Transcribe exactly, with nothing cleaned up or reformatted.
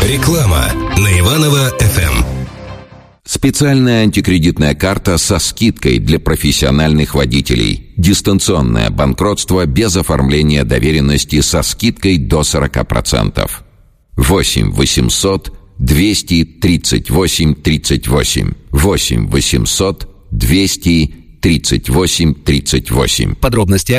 Реклама на Иваново-эф эм. Специальная антикредитная карта со скидкой для профессиональных водителей. Дистанционное банкротство без оформления доверенности со скидкой до сорок процентов. восемь восемьсот двести тридцать восемь тридцать восемь. восемь восемьсот двести тридцать восемь тридцать восемь. Подробности